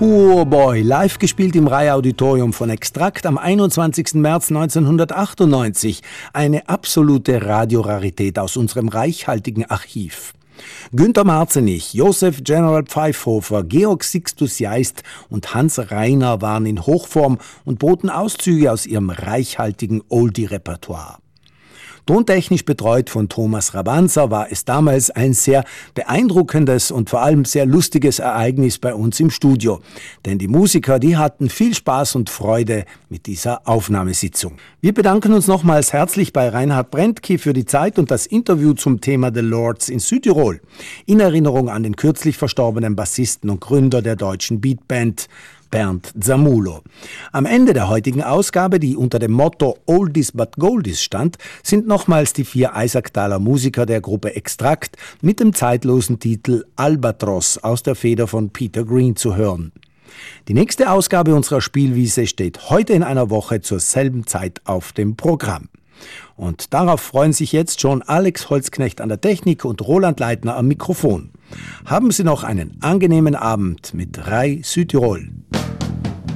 Poor Boy, live gespielt im Rai-Auditorium von Extrakt am 21. März 1998. Eine absolute Radiorarität aus unserem reichhaltigen Archiv. Günter Marzenich, Josef General Pfeifhofer, Georg Sixtus Jeist und Hans Reiner waren in Hochform und boten Auszüge aus ihrem reichhaltigen Oldie-Repertoire. Tontechnisch betreut von Thomas Rabanza war es damals ein sehr beeindruckendes und vor allem sehr lustiges Ereignis bei uns im Studio. Denn die Musiker, die hatten viel Spaß und Freude mit dieser Aufnahmesitzung. Wir bedanken uns nochmals herzlich bei Reinhard Brentke für die Zeit und das Interview zum Thema The Lords in Südtirol. In Erinnerung an den kürzlich verstorbenen Bassisten und Gründer der deutschen Beatband Bernd Zamulo. Am Ende der heutigen Ausgabe, die unter dem Motto Oldies but Goldies stand, sind nochmals die 4 Eisacktaler Musiker der Gruppe Extrakt mit dem zeitlosen Titel Albatros aus der Feder von Peter Green zu hören. Die nächste Ausgabe unserer Spielwiese steht heute in einer Woche zur selben Zeit auf dem Programm. Und darauf freuen sich jetzt schon Alex Holzknecht an der Technik und Roland Leitner am Mikrofon. Haben Sie noch einen angenehmen Abend mit Rai Südtirol.